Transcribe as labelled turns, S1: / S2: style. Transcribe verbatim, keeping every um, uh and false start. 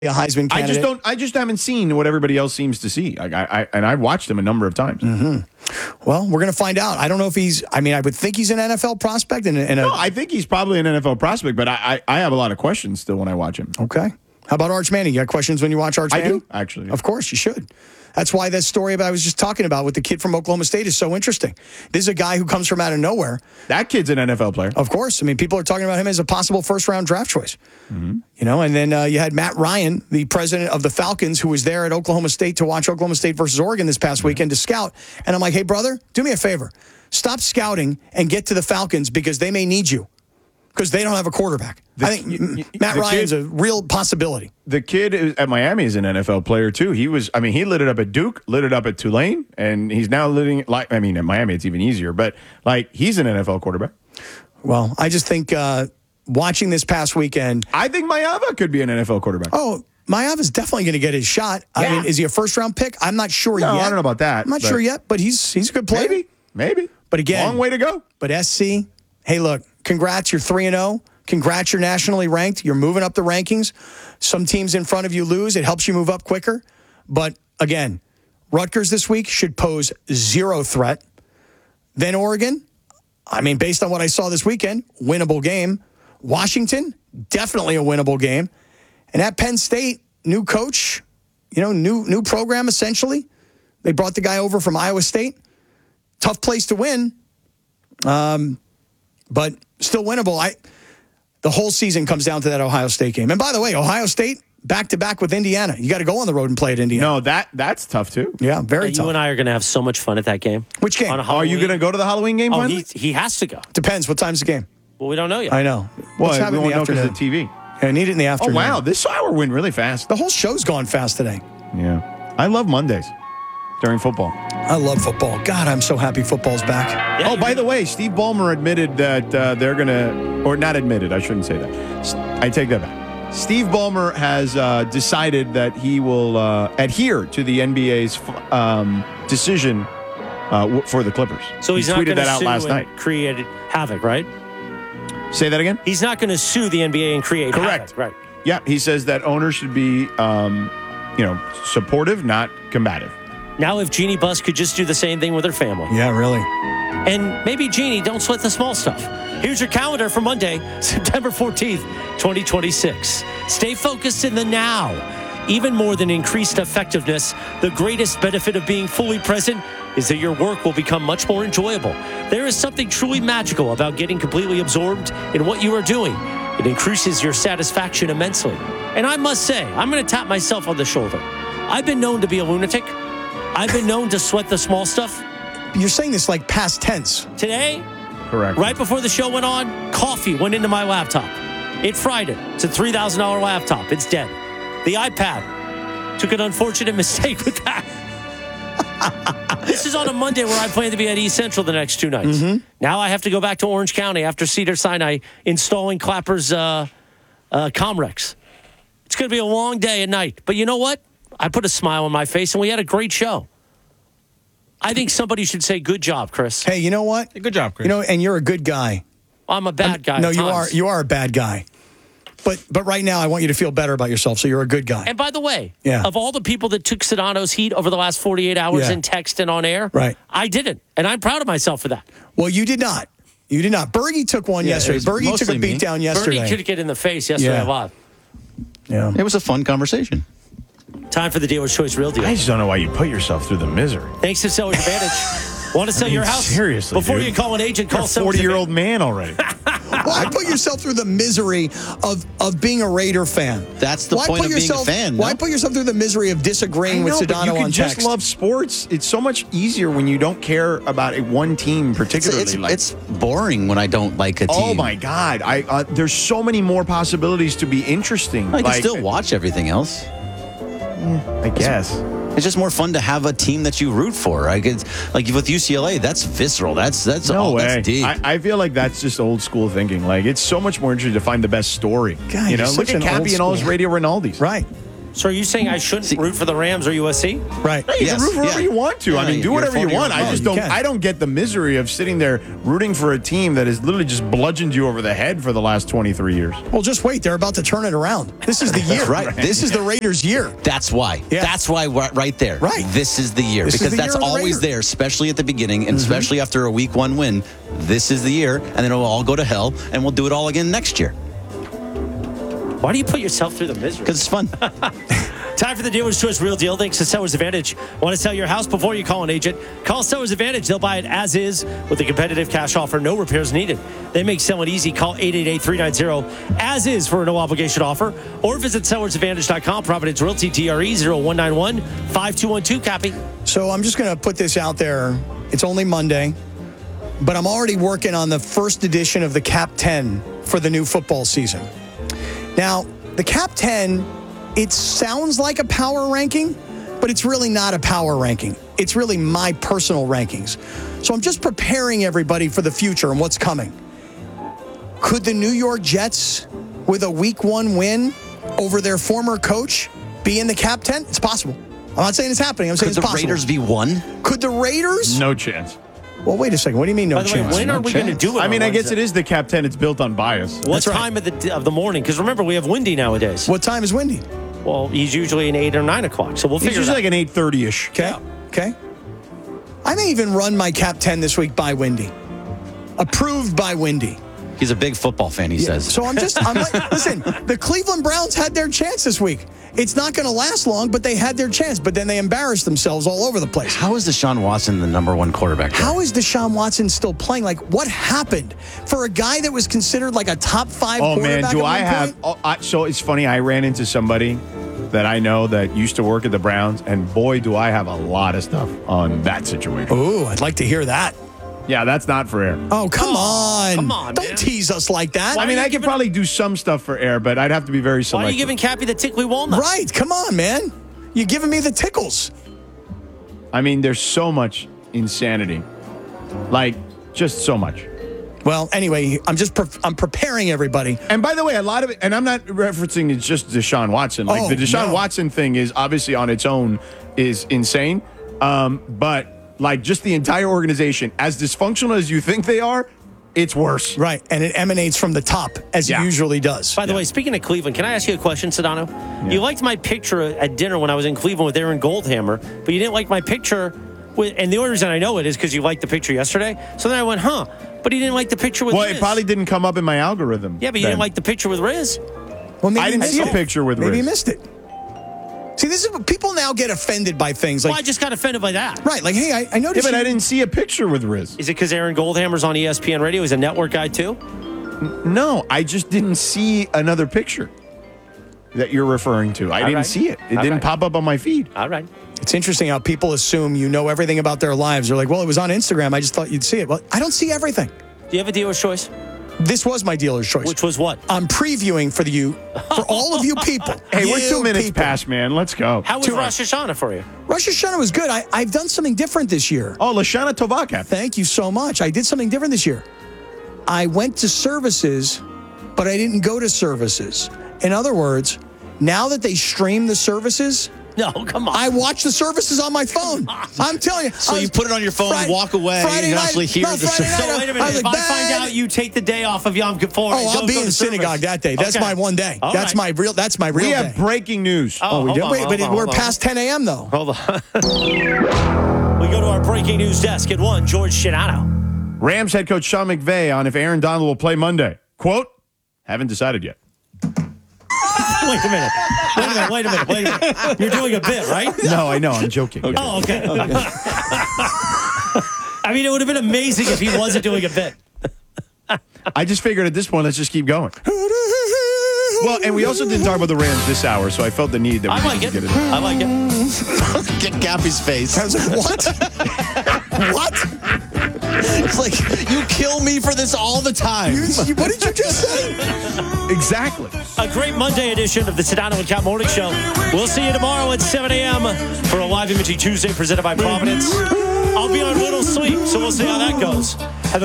S1: a Heisman candidate.
S2: I just don't. I just haven't seen what everybody else seems to see. I, I, I and I've watched him a number of times.
S1: Mm-hmm. Well, we're going to find out. I don't know if he's. I mean, I would think he's an N F L prospect. And, and a,
S2: no, I think he's probably an N F L prospect, but I, I, I have a lot of questions still when I watch him.
S1: Okay. How about Arch Manning? You got questions when you watch Arch
S2: I
S1: Manning?
S2: do, actually.
S1: Of course, you should. That's why that story that I was just talking about with the kid from Oklahoma State is so interesting. This is a guy who comes from out of nowhere.
S2: That kid's an N F L player.
S1: Of course. I mean, people are talking about him as a possible first-round draft choice. Mm-hmm. You know, and then uh, you had Matt Ryan, the president of the Falcons, who was there at Oklahoma State to watch Oklahoma State versus Oregon this past weekend to scout. And I'm like, hey, brother, do me a favor. Stop scouting and get to the Falcons because they may need you. Because they don't have a quarterback. The, I think y- y- Matt Ryan's kid, a real possibility.
S2: The kid at Miami is an N F L player, too. He was, I mean, he lit it up at Duke, lit it up at Tulane, and he's now living, like, I mean, at Miami, it's even easier, but, like, he's an N F L quarterback.
S1: Well, I just think uh, watching this past weekend.
S2: I think Maeva could be an N F L quarterback.
S1: Oh, Maeva's definitely going to get his shot. Yeah. I mean, is he a first round pick? I'm not sure
S2: no,
S1: yet.
S2: I don't know about that.
S1: I'm not sure yet, but he's he's a good player.
S2: Maybe, maybe.
S1: But again,
S2: long way to go.
S1: But S C, hey, look, congrats, you're three and oh. Congrats, you're nationally ranked. You're moving up the rankings. Some teams in front of you lose. It helps you move up quicker. But again, Rutgers this week should pose zero threat. Then Oregon, I mean, based on what I saw this weekend, winnable game. Washington, definitely a winnable game. And at Penn State, new coach, you know, new new program essentially. They brought the guy over from Iowa State. Tough place to win, um, but still winnable. I. The whole season comes down to that Ohio State game. And by the way, Ohio State back-to-back with Indiana. You got to go on the road and play at Indiana.
S2: No, that that's tough, too.
S1: Yeah, very
S3: yeah,
S1: tough.
S3: You and I are going to have so much fun at that game.
S1: Which game?
S2: Are you going to go to the Halloween game
S3: oh,
S2: finally?
S3: he, he has to go.
S1: Depends. What time's the game?
S3: Well, we don't know yet.
S1: I know.
S2: Well,
S1: Let's have
S2: we
S1: it in
S2: won't
S1: the
S2: know because
S1: afternoon.
S2: of T V.
S1: Yeah, I need it in the afternoon.
S2: Oh, wow. This hour went really fast.
S1: The whole show's gone fast today.
S2: Yeah. I love Mondays during football.
S1: I love football. God, I'm so happy football's back.
S3: Yeah,
S2: oh, by the way, Steve Ballmer admitted that uh, they're going to, or not admitted, I shouldn't say that. I take that back. Steve Ballmer has uh, decided that he will uh, adhere to the N B A's um, decision uh, w- for the Clippers.
S3: So he's
S2: he
S3: not
S2: tweeted
S3: going to
S2: that out
S3: sue
S2: last
S3: and
S2: night.
S3: create havoc, right?
S2: Say that again?
S3: He's not going to sue the N B A and create
S2: Correct.
S3: havoc, right?
S2: Yeah, he says that owners should be, um, you know, supportive, not combative.
S3: Now, if Jeannie Buss could just do the same thing with her family.
S1: Yeah, really.
S3: And maybe, Jeannie, don't sweat the small stuff. Here's your calendar for Monday, September fourteenth, twenty twenty-six. Stay focused in the now. Even more than increased effectiveness, the greatest benefit of being fully present is that your work will become much more enjoyable. There is something truly magical about getting completely absorbed in what you are doing. It increases your satisfaction immensely. And I must say, I'm going to tap myself on the shoulder. I've been known to be a lunatic. I've been known to sweat the small stuff.
S1: You're saying this like past tense.
S3: Today,
S2: Correct.
S3: right before the show went on, coffee went into my laptop. It fried it. It's a three thousand dollars laptop. It's dead. The iPad took an unfortunate mistake with that. This is on a Monday where I plan to be at East Central the next two nights. Mm-hmm. Now I have to go back to Orange County after Cedars-Sinai installing Clapper's uh, uh, Comrex. It's going to be a long day at night. But you know what? I put a smile on my face, and we had a great show. I think somebody should say, good job, Chris.
S1: Hey, you know what?
S4: Good job, Chris.
S1: You know, and you're a good guy.
S3: I'm a bad guy.
S1: No,
S3: at
S1: you
S3: times.
S1: are. You are a bad guy. But but right now, I want you to feel better about yourself, so you're a good guy.
S3: And by the way,
S1: yeah.
S3: of all the people that took Sedano's heat over the last forty-eight hours
S1: yeah.
S3: in text and on air,
S1: right.
S3: I didn't. And I'm proud of myself for that.
S1: Well, you did not. You did not. Bergie took one
S4: yeah,
S1: yesterday. Bergie took a beat
S4: me.
S1: down yesterday.
S3: Bernie could get in the face yesterday
S1: Yeah.
S3: live.
S1: Yeah.
S4: It was a fun conversation.
S3: Time for the Dealer's Choice Real Deal.
S2: I just don't know why you put yourself through the misery.
S3: Thanks to Seller's Advantage. Want to sell
S2: I mean,
S3: your house?
S2: seriously,
S3: Before
S2: dude.
S3: you call an agent, call
S2: You're a
S3: Seller's
S2: forty-year-old man already.
S1: Why put yourself through the misery of, of being a Raider fan?
S4: That's the
S1: why
S4: point
S1: put
S4: of
S1: yourself,
S4: being a fan.
S1: Why
S4: no?
S1: put yourself through the misery of disagreeing
S2: I
S1: with
S2: know, but
S1: Sedano
S2: you can
S1: on
S2: just
S1: text?
S2: love sports. It's so much easier when you don't care about a one team
S4: It's,
S2: particularly.
S4: it's,
S2: like,
S4: it's boring when I don't like a team.
S2: oh my god! I uh, there's so many more possibilities to be interesting.
S4: I can
S2: like,
S4: still watch everything else.
S2: I guess.
S4: It's just more fun to have a team that you root for. I could, like with U C L A, that's visceral. That's that's
S2: No
S4: all.
S2: way.
S4: That's deep.
S2: I, I feel like that's just old school thinking. Like it's so much more interesting to find the best story.
S1: God,
S2: you know,
S1: you're
S2: look
S1: such
S2: at
S1: an old
S2: Cappy and all his
S1: school-
S2: Radio Rinaldis.
S1: Right.
S3: So are you saying I shouldn't
S4: See-
S3: root for the Rams or U S C?
S1: Right.
S2: You
S4: Yes,
S2: can root for whoever
S4: yeah.
S2: you want to. I
S4: Yeah,
S2: mean, do
S4: you're
S2: whatever you
S4: forty
S2: want.
S4: years
S2: I
S4: old.
S2: just
S1: You
S2: don't.
S1: can.
S2: I don't get the misery of sitting there rooting for a team that has literally just bludgeoned you over the head for the last twenty-three years.
S1: Well, just wait. They're about to turn it around. This is the year.
S4: right.
S1: This is the Raiders' year.
S4: That's why.
S1: Yeah.
S4: That's why right, right there.
S1: Right.
S4: This is the year.
S1: This is
S4: because
S1: the
S4: that's
S1: year of the
S4: always
S1: Raiders.
S4: there, especially at the beginning and especially after a week one win. This is the year, and then it'll all go to hell, and we'll do it all again next year.
S3: Why do you put yourself through the misery?
S4: Because it's fun.
S3: Time for the Dealer's Choice Real Deal. Thanks to Sellers Advantage. Want to sell your house before you call an agent? Call Sellers Advantage. They'll buy it as is with a competitive cash offer. No repairs needed. They make selling easy. Call eight eight eight, three nine zero as is for a no obligation offer. Or visit sellers advantage dot com. Providence Realty, T R E zero one nine one, five two one two. Cappy.
S1: So I'm just going to put this out there. It's only Monday, but I'm already working on the first edition of the Cap ten for the new football season. Now, the Cap ten, it sounds like a power ranking, but it's really not a power ranking. It's really my personal rankings. So I'm just preparing everybody for the future and what's coming. Could the New York Jets, with a week one win over their former coach, be in the Cap ten? It's possible. I'm not saying it's happening. I'm saying
S4: Could
S1: it's
S4: the
S1: possible.
S4: Raiders be one?
S1: Could the Raiders?
S2: No chance.
S1: Well, wait a second. What do you mean no
S3: By the way,
S1: chance?
S3: when are
S4: No
S3: we going to
S4: chance.
S3: do it?
S2: I mean,
S3: on
S2: I guess
S3: Wednesday?
S2: it is the Cap ten. It's built on bias.
S3: What
S1: That's right.
S3: time of the of the morning? Because remember, we have Windy nowadays.
S1: What time is Wendy?
S3: Well, he's usually an eight or nine o'clock. So we'll
S2: It's
S3: figure it
S2: usually
S3: out.
S2: like an eight thirty-ish.
S1: Okay. Okay. I may even run my Cap ten this week by Wendy. Approved by Wendy.
S4: He's a big football fan, he says.
S1: So I'm just, I'm like, listen, the Cleveland Browns had their chance this week. It's not going to last long, but they had their chance. But then they embarrassed themselves all over the place.
S4: How is Deshaun Watson the number one quarterback? there?
S1: How is Deshaun Watson still playing? Like, what happened for a guy that was considered like a top five
S2: Oh
S1: quarterback
S2: man, do
S1: at one
S2: I have?
S1: point?
S2: Oh, I, so it's funny. I ran into somebody that I know that used to work at the Browns, and boy, do I have a lot of stuff on that situation.
S1: Ooh, I'd like to hear that.
S2: Yeah, that's not for air.
S1: Oh, come on.
S3: come on,
S1: Don't
S3: man.
S1: tease us like that.
S2: I mean,
S3: are you
S2: I could
S3: giving-
S2: probably do some stuff for air, but I'd have to be very
S3: Why are
S2: selective.
S3: you giving Cappy the tickly walnut?
S1: Right. Come on, man. You're giving me the tickles.
S2: I mean, there's so much insanity, like just so much.
S1: Well, anyway, I'm just pre- I'm preparing everybody.
S2: And by the way, a lot of it, and I'm not referencing it's just Deshaun Watson. Like
S1: Oh,
S2: the Deshaun
S1: no.
S2: Watson thing is obviously on its own is insane. Um, but like just the entire organization, as dysfunctional as you think they are, it's worse.
S1: Right. And it emanates from the top, as
S2: Yeah.
S1: it usually does.
S3: By the way, speaking of Cleveland, can I ask you a question, Sedano? You liked my picture at dinner when I was in Cleveland with Aaron Goldhammer, but you didn't like my picture with, and the only reason I know it is because you liked the picture yesterday. So then I went, huh? But he didn't like the picture with
S2: Well,
S3: Riz.
S2: it probably didn't come up in my algorithm.
S3: Yeah, but you
S2: then.
S3: didn't like the picture with Riz.
S1: Well, maybe
S2: I
S1: you
S2: didn't
S1: missed
S2: see a
S1: it.
S2: picture with
S1: Maybe you
S2: Riz.
S1: missed it. See, this is people now get offended by things like
S3: Well, I just got offended by that.
S1: right, like hey, I, I
S2: Yeah,
S1: noticed.
S2: but
S1: you-
S2: I didn't see a picture with Riz.
S3: Is it because Aaron Goldhammer's on E S P N Radio? He's a network guy too.
S2: No, I just didn't see another picture that you're referring to. I
S3: All
S2: didn't
S3: right.
S2: see it. It
S3: All
S2: didn't
S3: right.
S2: pop up on my feed.
S3: All right.
S1: It's interesting how people assume you know everything about their lives. They're like, well, it was on Instagram. I just thought you'd see it. Well, I don't see everything.
S3: Do you have a dealer's choice?
S1: This was my dealer's choice.
S3: Which was what?
S1: I'm previewing for you, for all of you people.
S2: Hey, we're
S1: You
S2: two minutes
S1: people.
S2: past, man. Let's go.
S3: How was
S1: Two-
S3: Rosh Hashanah for you?
S1: Rosh Hashanah was good. I, I've done something different this year.
S2: Oh, Lashana Tovak.
S1: Thank you so much. I did something different this year. I went to services, but I didn't go to services. In other words, now that they stream the services,
S3: No, come on.
S1: I watch the services on my phone. I'm telling you.
S4: So
S1: I
S4: you
S1: was-
S4: put it on your phone,
S1: Friday-
S4: walk away,
S1: Friday
S4: and
S1: night-
S4: actually hear
S1: no,
S4: the
S1: Friday
S4: service.
S1: night,
S3: so wait a
S1: I
S3: minute.
S1: was
S3: If
S1: like,
S3: I find
S1: "Dad."
S3: out you take the day off of Yom Kippur, and
S1: Oh, I'll
S3: don't
S1: be
S3: go
S1: in
S3: to service.
S1: synagogue that day. That's
S3: Okay.
S1: my one day.
S3: All
S1: that's
S3: right.
S1: my real. That's my real
S2: We
S1: day.
S2: have breaking news.
S3: Oh,
S1: Oh, we
S3: hold
S1: did.
S3: on,
S1: Wait,
S3: hold
S1: but
S3: on,
S1: we're
S3: hold on.
S1: past ten a.m. though.
S3: Hold on. We go to our breaking news desk at one. George Shinano.
S2: Rams head coach Sean McVay on if Aaron Donald will play Monday. Quote, haven't decided yet.
S3: Wait a minute. Wait a minute. Wait a minute. Wait a minute. You're doing a bit, right?
S2: No, I know. I'm joking. Yeah.
S3: Oh, okay. I mean, it would have been amazing if he wasn't doing a bit.
S2: I just figured at this point, let's just keep going. Well, and we also didn't talk about the Rams this hour, so I felt the need that we
S3: I like
S2: needed
S3: it.
S2: to get it in.
S3: I like it.
S4: Get Gappy's face.
S1: I was like, what? what?
S4: It's like, you kill me for this all the time.
S1: You, you- what did you just say?
S2: Exactly.
S3: A great Monday edition of the Sedano and Cat Morning Show. We'll see you tomorrow at seven a.m. for a live imaging Tuesday presented by Providence. I'll be on little sleep, so we'll see how that goes. Have a